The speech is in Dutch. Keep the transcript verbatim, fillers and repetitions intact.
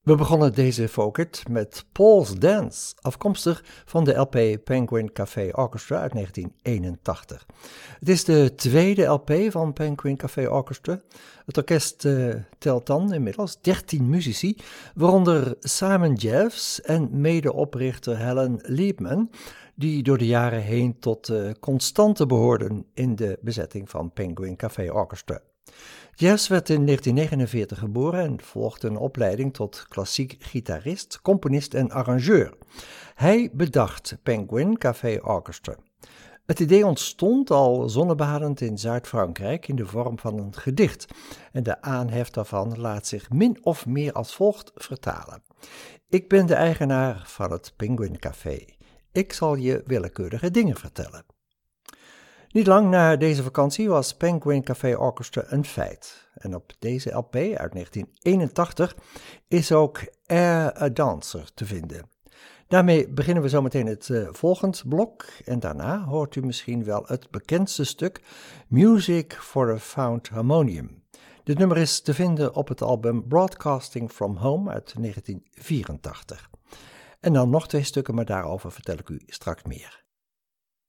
We begonnen deze Folk-It met Paul's Dance, afkomstig van de L P Penguin Café Orchestra uit negentien eenentachtig. Het is de tweede L P van Penguin Café Orchestra. Het orkest uh, telt dan inmiddels dertien muzici, waaronder Simon Jeffs en medeoprichter Helen Liebman, die door de jaren heen tot de uh, constante behoorden in de bezetting van Penguin Café Orchestra. Jeffs werd in negentien negenenveertig geboren en volgde een opleiding tot klassiek gitarist, componist en arrangeur. Hij bedacht Penguin Café Orchestra. Het idee ontstond al zonnebadend in Zuid-Frankrijk in de vorm van een gedicht en de aanhef daarvan laat zich min of meer als volgt vertalen. Ik ben de eigenaar van het Penguin Café. Ik zal je willekeurige dingen vertellen. Niet lang na deze vakantie was Penguin Café Orchestra een feit. En op deze L P uit negentien eenentachtig is ook Air a Dancer te vinden. Daarmee beginnen we zometeen het uh, volgend blok en daarna hoort u misschien wel het bekendste stuk Music for a Found Harmonium. Dit nummer is te vinden op het album Broadcasting from Home uit negentien vierentachtig. En dan nog twee stukken, maar daarover vertel ik u straks meer.